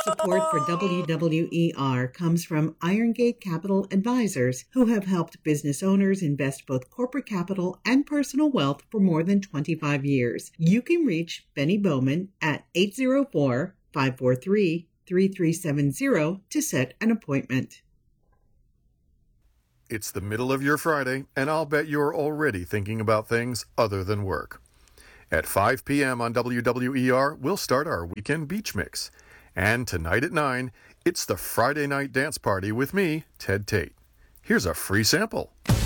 Support for WWER comes from Irongate Capital Advisors, who have helped business owners invest both corporate capital and personal wealth for more than 25 years. You can reach Benny Bowman at 804-543-3370 to set an appointment. It's the middle of your Friday, and I'll bet you're already thinking about things other than work. At 5 p.m. on WWER, we'll start our weekend beach mix. And tonight at 9, it's the Friday night dance party with me, Ted Tate. Here's a free sample.